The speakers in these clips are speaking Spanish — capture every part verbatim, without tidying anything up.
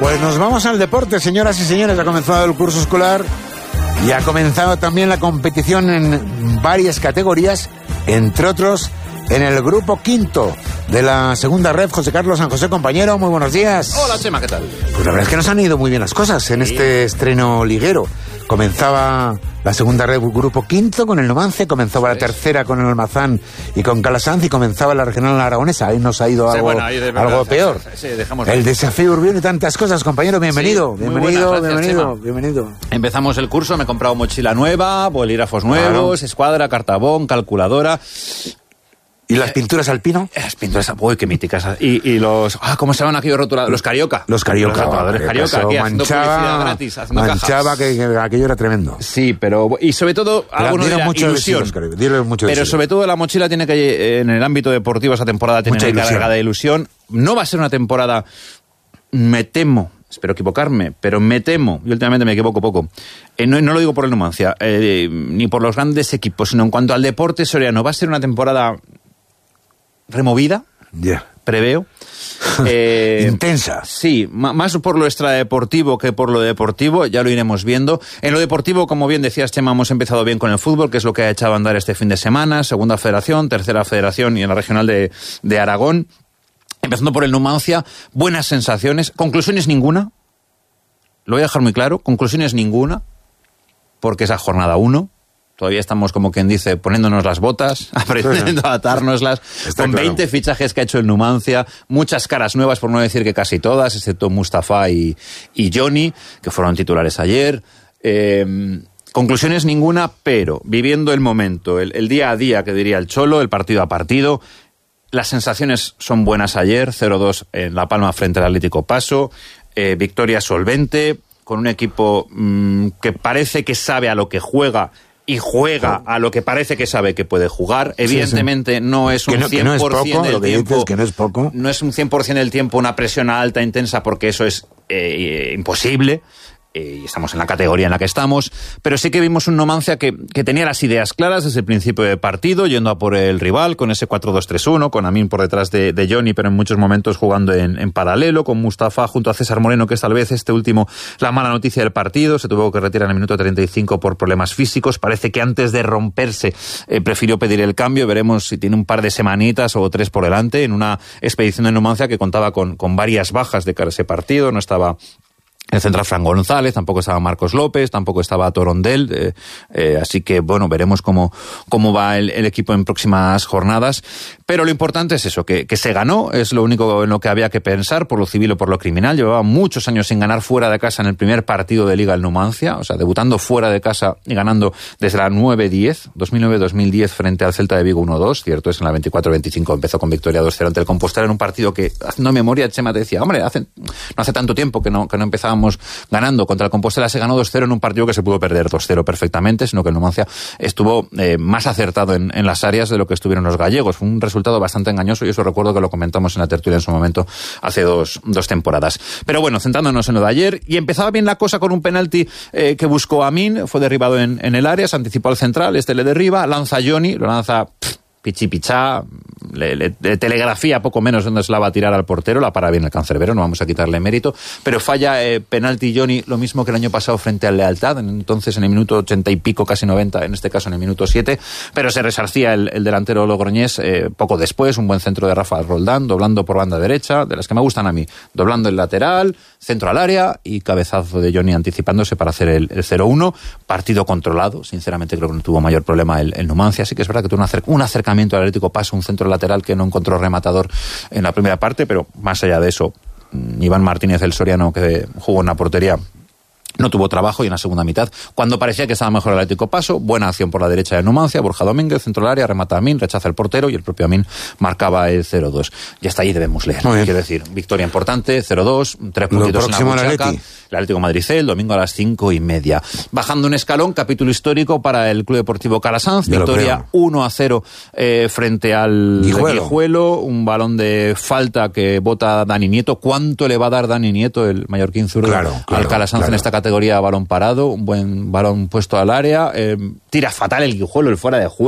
Pues nos vamos al deporte, señoras y señores. Ha comenzado el curso escolar y ha comenzado también la competición en varias categorías, entre otros en el grupo quinto de la segunda red. José Carlos San José, compañero, muy buenos días. Hola, Chema, ¿qué tal? Pues la verdad es que nos han ido muy bien las cosas en sí. Este estreno liguero. Comenzaba la segunda red grupo quinto con el Numancia, comenzaba la tercera con el Almazán y con Calasanz, y comenzaba la regional aragonesa. Ahí nos ha ido algo, sí, bueno, ahí de verdad, algo peor. Sí, dejamos el desafío urbano y tantas cosas, compañero. Bienvenido, sí, bienvenido, buenas, gracias, bienvenido, Chema. bienvenido. Empezamos el curso, me he comprado mochila nueva, bolígrafos nuevos, claro. Escuadra, cartabón, calculadora. ¿Y las pinturas al pino? Las pinturas, uy, qué míticas. Y, y los, ah, ¿cómo se llaman aquellos rotulados? Los carioca. Los carioca. Los rotuladores carioca, aquí haciendo publicidad gratis, haciendo manchaba que, que aquello era tremendo. Sí, pero, y sobre todo, algo de la ilusión. Dieron mucho pero sobre todo la mochila tiene que, en el ámbito deportivo, esa temporada tiene que cargada de ilusión. No va a ser una temporada, me temo, espero equivocarme, pero me temo, y últimamente me equivoco poco, eh, no, no lo digo por el Numancia, eh, ni por los grandes equipos, sino en cuanto al deporte soriano, va a ser una temporada removida, yeah. preveo. Eh, Intensa. Sí, más por lo extradeportivo que por lo deportivo, ya lo iremos viendo. En lo deportivo, como bien decías, Chema, hemos empezado bien con el fútbol, que es lo que ha echado a andar este fin de semana, segunda federación, tercera federación y en la regional de, de Aragón. Empezando por el Numancia, buenas sensaciones, conclusiones ninguna, lo voy a dejar muy claro, conclusiones ninguna, porque esa jornada uno. Todavía estamos, como quien dice, poniéndonos las botas, aprendiendo a atárnoslas, Está con claro. veinte fichajes que ha hecho el Numancia, muchas caras nuevas, por no decir que casi todas, excepto Mustafa y, y Johnny, que fueron titulares ayer. Eh, conclusiones ninguna, pero viviendo el momento, el, el día a día, que diría el Cholo, el partido a partido. Las sensaciones son buenas ayer, cero dos en La Palma frente al Atlético Paso, eh, victoria solvente, con un equipo mmm, que parece que sabe a lo que juega, y juega a lo que parece que sabe que puede jugar. Evidentemente sí, sí. no es un cien por ciento del tiempo, que no es poco. No es un cien por ciento del tiempo una presión alta, intensa, porque eso es eh, imposible. Y estamos en la categoría en la que estamos, pero sí que vimos un Numancia que, que tenía las ideas claras desde el principio de partido, yendo a por el rival, con ese cuatro dos tres uno, con Amin por detrás de, de Johnny, pero en muchos momentos jugando en, en paralelo, con Mustafa junto a César Moreno, que es tal vez este último la mala noticia del partido. Se tuvo que retirar en el minuto treinta y cinco por problemas físicos. Parece que antes de romperse eh, prefirió pedir el cambio. Veremos si tiene un par de semanitas o tres por delante en una expedición de Numancia que contaba con, con varias bajas de cara a ese partido. No estaba el central Fran González, tampoco estaba Marcos López, tampoco estaba Torondel, eh, eh, así que bueno, veremos cómo, cómo va el, el equipo en próximas jornadas, pero lo importante es eso, que, que se ganó, es lo único en lo que había que pensar, por lo civil o por lo criminal. Llevaba muchos años sin ganar fuera de casa en el primer partido de Liga el Numancia, o sea, debutando fuera de casa y ganando desde la nueve diez, dos mil nueve dos mil diez frente al Celta de Vigo uno dos, cierto es, en la veinticuatro veinticinco empezó con victoria dos cero ante el Compostela en un partido que, haciendo memoria, Chema te decía, hombre, hace, no hace tanto tiempo que no, que no empezábamos ganando. Contra el Compostela se ganó dos cero en un partido que se pudo perder dos cero perfectamente, sino que el Numancia estuvo eh, más acertado en, en las áreas de lo que estuvieron los gallegos. Fue un resultado bastante engañoso y eso recuerdo que lo comentamos en la tertulia en su momento hace dos, dos temporadas. Pero bueno, centrándonos en lo de ayer, y empezaba bien la cosa con un penalti eh, que buscó Amin, fue derribado en, en el área, se anticipó al central, este le derriba, lanza Johnny, lo lanza pff, pichi pichá, le, le, le telegrafía poco menos donde se la va a tirar al portero, la para bien el cancerbero, no vamos a quitarle mérito, pero falla eh, penalti Johnny, lo mismo que el año pasado frente al Lealtad, entonces en el minuto ochenta y pico, casi noventa, en este caso en el minuto siete, pero se resarcía el, el delantero logroñés eh, poco después, un buen centro de Rafa Roldán, doblando por banda derecha, de las que me gustan a mí, doblando el lateral, centro al área y cabezazo de Johnny anticipándose para hacer el, el cero uno, partido controlado, sinceramente creo que no tuvo mayor problema el, el Numancia, así que es verdad que tuvo un, acer- un acercamiento al Atlético Paso, un centro lateral que no encontró rematador en la primera parte, pero más allá de eso, Iván Martínez, el soriano que jugó en la portería, no tuvo trabajo, y en la segunda mitad, cuando parecía que estaba mejor el Atlético Paso, buena acción por la derecha de Numancia, Borja Domínguez, centro del área, remata a Amin, rechaza el portero y el propio Amin marcaba el cero dos. Y hasta ahí debemos leer. Quiero decir, victoria importante, cero dos, tres puntitos en la buchaca. El Atlético Madrid C, el domingo a las cinco y media. Bajando un escalón, capítulo histórico para el Club Deportivo Calasanz, victoria uno a cero eh, frente al Guijuelo. Guijuelo, un balón de falta que bota Dani Nieto. ¿Cuánto le va a dar Dani Nieto, el mallorquín zurdo, claro, claro, al Calasanz claro. en esta categoría? Balón parado, un buen balón puesto al área, eh, tira fatal el Guijuelo, el fuera de juego.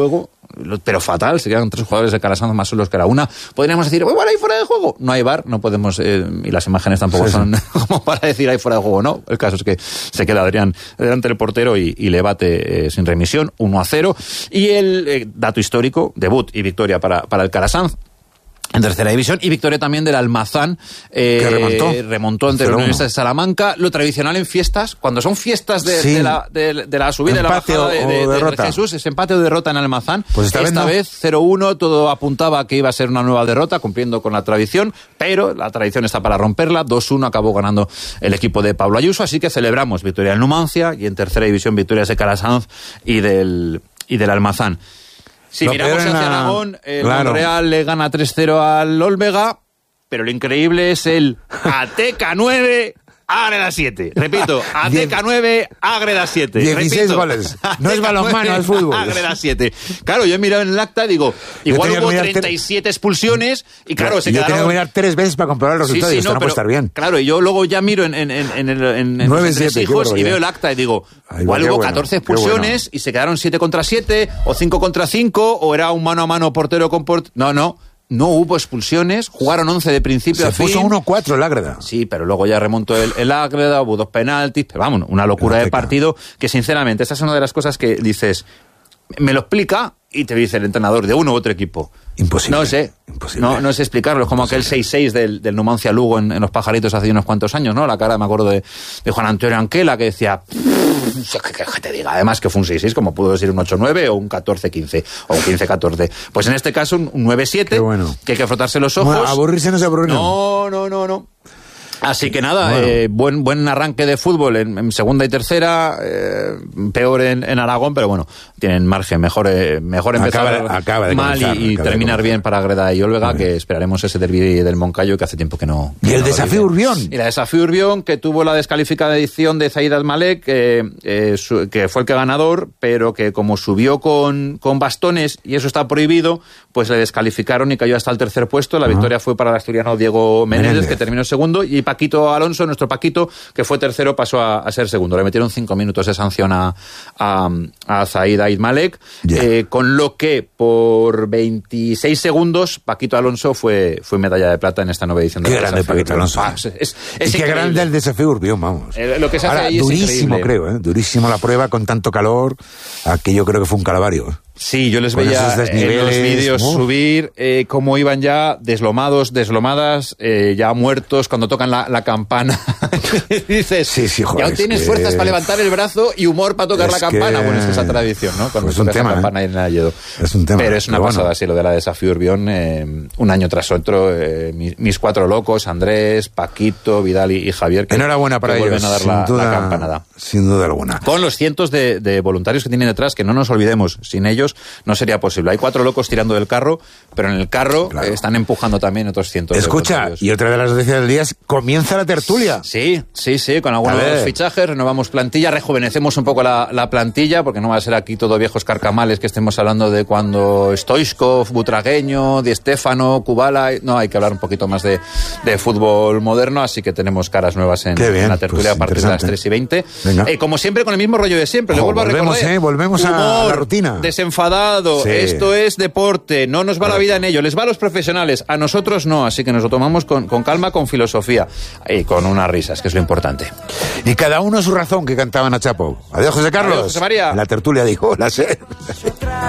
pero fatal, se quedan tres jugadores de Calasanz más solos que era una. Podríamos decir, bueno, hay fuera de juego. No hay V A R, no podemos, eh, y las imágenes tampoco sí, son sí. como para decir hay fuera de juego, no. El caso es que se queda Adrián delante del portero y, y le bate eh, sin remisión, uno a cero. Y el eh, dato histórico, debut y victoria para, para el Calasanz en tercera división, y victoria también del Almazán, eh, que remontó, remontó ante la Universidad de Salamanca. Lo tradicional en fiestas, cuando son fiestas de, sí. de, la, de, de la subida y la bajada de, de, de, de Jesús, es empate o derrota en Almazán. Pues esta, esta vez, no. vez cero uno, todo apuntaba a que iba a ser una nueva derrota, cumpliendo con la tradición, pero la tradición está para romperla. dos uno acabó ganando el equipo de Pablo Ayuso, así que celebramos victoria del Numancia y en tercera división victorias de Calasanz y del, y del Almazán. Si lo miramos hacia la... Aragón, el claro. Real le gana tres cero al Olvega, pero lo increíble es el A T K nueve, Ágreda siete. Repito, A T K nueve, Ágreda siete. dieciséis goles. No es balonmano, es fútbol. Ágreda siete. Claro, yo he mirado en el acta y digo, igual hubo treinta y siete expulsiones y claro, yo, se quedaron... Yo tengo que mirar tres veces para comprobar el resultado, sí, sí, y esto no, no puede estar bien. Claro, y yo luego ya miro en, en, en, en, en, en, en los tres hijos y veo el acta y digo, ay, igual hubo bueno, catorce expulsiones bueno. y se quedaron siete contra siete o cinco contra cinco o era un mano a mano portero con portero. No, no. No hubo expulsiones, jugaron once de principio a fin. Se puso uno cuatro el Ágreda. Sí, pero luego ya remontó el, el Ágreda, hubo dos penaltis, pero vamos, una locura de partido que sinceramente, esa es una de las cosas que dices, me lo explica y te dice el entrenador de uno u otro equipo. Imposible. No sé, imposible. No, no sé explicarlo, es como imposible. Aquel seis seis del, del Numancia Lugo en, en Los Pajaritos hace unos cuantos años, ¿no? La cara, me acuerdo, de, de Juan Antonio Anquela, que decía, que, que, que te diga, además que fue un seis seis, como pudo ser un ocho nueve o un catorce quince o un quince catorce. Pues en este caso un nueve siete, bueno. que hay que frotarse los ojos. Bueno, aburrirse no se aburre. No, no, no, no. Así que nada, bueno. eh, buen buen arranque de fútbol en, en segunda y tercera, eh, peor en, en Aragón, pero bueno, tienen margen, mejor eh, mejor empezar acaba, acaba de mal comenzar, y, y terminar bien para Agreda y Olvega, que esperaremos ese derbi del Moncayo que hace tiempo que no... Que y el no desafío Urbión. Y la desafío Urbión, que tuvo la descalificada edición de Zaid Al-Malek, eh, eh, su, que fue el que ganador, pero que como subió con, con bastones y eso está prohibido, pues le descalificaron y cayó hasta el tercer puesto. La uh-huh. victoria fue para el asturiano Diego Menéndez, Menéndez, que terminó segundo, y Paquito Alonso, nuestro Paquito, que fue tercero, pasó a, a ser segundo. Le metieron cinco minutos de sanción a, a, a Zaid Al-Malek, yeah. eh, con lo que por veintiséis segundos Paquito Alonso fue, fue medalla de plata en esta nueva edición de Qué grande Paquito Alonso. Ah, es, es, es y qué grande el desafío Urbión, vamos. Eh, lo que se hace Ahora, ahí durísimo, es creo, ¿eh? Durísimo la prueba con tanto calor. Aquello creo que fue un calvario. Sí, yo les con veía en los vídeos uh. subir eh, cómo iban ya deslomados, deslomadas, eh, ya muertos cuando tocan la, la campana. Dices, sí, sí, joder, ya tienes que... fuerzas para levantar el brazo y humor para tocar es la campana. Que... Bueno, es que esa tradición, ¿no? Cuando pues tocas la tema, campana ¿eh? en el Alledo. Es un tema. Pero es una pero pasada, bueno. sí, lo de la desafío Urbión, eh, un año tras otro, eh, mis, mis cuatro locos, Andrés, Paquito, Vidal y, y Javier, que, enhorabuena para que ellos, vuelven a dar la, duda, la campanada. Sin duda alguna. Con los cientos de, de voluntarios que tienen detrás, que no nos olvidemos, sin ellos no sería posible. Hay cuatro locos tirando del carro, pero en el carro claro. eh, están empujando también otros cientos. Escucha, y otra de las noticias del día es comienza la tertulia. Sí, sí, sí, con algunos fichajes, renovamos plantilla, rejuvenecemos un poco la, la plantilla, porque no va a ser aquí todo viejos carcamales que estemos hablando de cuando Stoichkov, Butragueño, Di Stéfano, Kubala. No, hay que hablar un poquito más de, de fútbol moderno, así que tenemos caras nuevas en, bien, en la tertulia pues a partir de las tres y veinte. Eh, como siempre, con el mismo rollo de siempre. Le oh, vuelvo volvemos, a recordar. Eh, volvemos humor, a la rutina. Desenfadado. Sí. Esto es deporte. No nos va la vida en ello. Les va a los profesionales. A nosotros no. Así que nos lo tomamos con, con calma, con filosofía y con unas risas, que es lo importante. Y cada uno su razón, que cantaban a Chapo. Adiós, José Carlos. Adiós, José María. En la tertulia dijo, la sé.